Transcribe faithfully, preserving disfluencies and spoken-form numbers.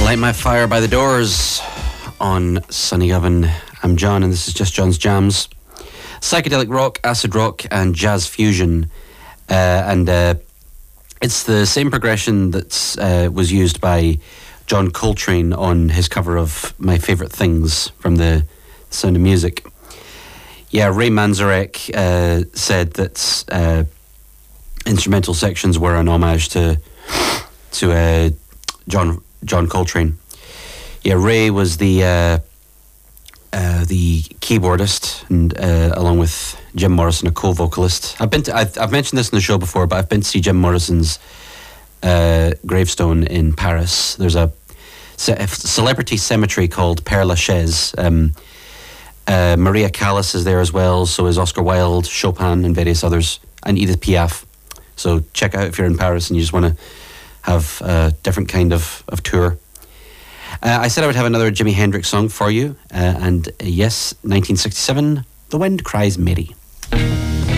Light My Fire by The Doors on Sunny Oven. I'm John and this is Just John's Jams. Psychedelic rock, acid rock and jazz fusion. Uh, and uh, it's the same progression that uh, was used by John Coltrane on his cover of My Favourite Things from the Sound of Music. Yeah, Ray Manzarek uh, said that uh, instrumental sections were an homage to to uh, John John Coltrane. Yeah, Ray was the uh, uh, the keyboardist, and uh, along with Jim Morrison, a co-vocalist. I've been to, I've, I've mentioned this in the show before, but I've been to see Jim Morrison's uh, gravestone in Paris. There's a, ce- a celebrity cemetery called Père Lachaise. Um, uh, Maria Callas is there as well. So is Oscar Wilde, Chopin, and various others, and Edith Piaf. So check out if you're in Paris and you just want to have a different kind of, of tour. Uh, I said I would have another Jimi Hendrix song for you, uh, and uh, yes, nineteen sixty-seven, The Wind Cries Mary.